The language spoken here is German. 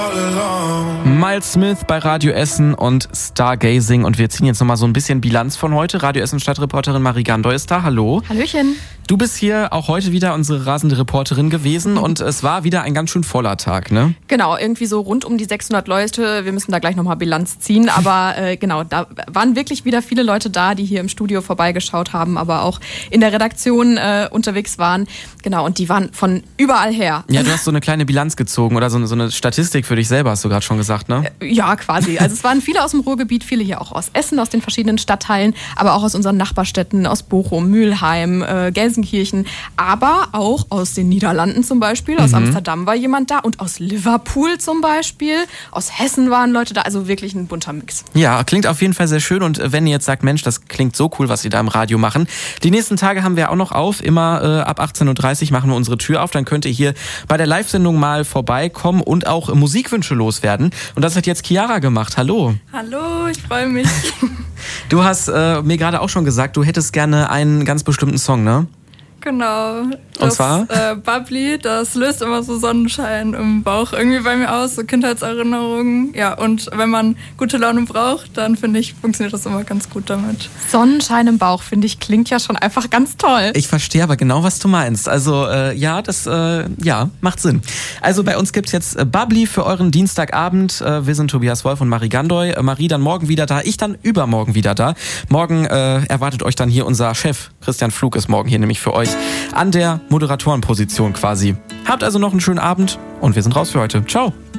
Miles Smith bei Radio Essen und Stargazing. Und wir ziehen jetzt nochmal so ein bisschen Bilanz von heute. Radio Essen Stadtreporterin Marie Gandoy ist da. Hallo. Hallöchen. Du bist hier auch heute wieder unsere rasende Reporterin gewesen und es war wieder ein ganz schön voller Tag, ne? Genau, irgendwie so rund um die 600 Leute. Wir müssen da gleich nochmal Bilanz ziehen. Aber genau, da waren wirklich wieder viele Leute da, die hier im Studio vorbeigeschaut haben, aber auch in der Redaktion unterwegs waren. Genau, und die waren von überall her. Ja, du hast so eine kleine Bilanz gezogen oder so eine Statistik für dich selber, hast du gerade schon gesagt, ne? Ja, quasi. Also es waren viele aus dem Ruhrgebiet, viele hier auch aus Essen, aus den verschiedenen Stadtteilen, aber auch aus unseren Nachbarstädten, aus Bochum, Mülheim, Gelsenkirchen, aber auch aus den Niederlanden zum Beispiel, aus Amsterdam war jemand da und aus Liverpool zum Beispiel, aus Hessen waren Leute da, also wirklich ein bunter Mix. Ja, klingt auf jeden Fall sehr schön und wenn ihr jetzt sagt, Mensch, das klingt so cool, was sie da im Radio machen. Die nächsten Tage haben wir auch noch auf, immer ab 18.30 Uhr machen wir unsere Tür auf, dann könnt ihr hier bei der Live-Sendung mal vorbeikommen und auch Musikwünsche loswerden. Und das hat jetzt Chiara gemacht. Hallo. Hallo, ich freue mich. Du hast mir gerade auch schon gesagt, du hättest gerne einen ganz bestimmten Song, ne? Genau. Und zwar? Bubbly, das löst immer so Sonnenschein im Bauch irgendwie bei mir aus, so Kindheitserinnerungen. Ja, und wenn man gute Laune braucht, dann finde ich, funktioniert das immer ganz gut damit. Sonnenschein im Bauch, finde ich, klingt ja schon einfach ganz toll. Ich verstehe aber genau, was du meinst. Also ja, das macht Sinn. Also bei uns gibt's jetzt Bubbly für euren Dienstagabend. Wir sind Tobias Wolf und Marie Gandoy. Marie dann morgen wieder da, ich dann übermorgen wieder da. Morgen erwartet euch dann hier unser Chef, Christian Pflug ist morgen hier nämlich für euch an der Moderatorenposition quasi. Habt also noch einen schönen Abend und wir sind raus für heute. Ciao.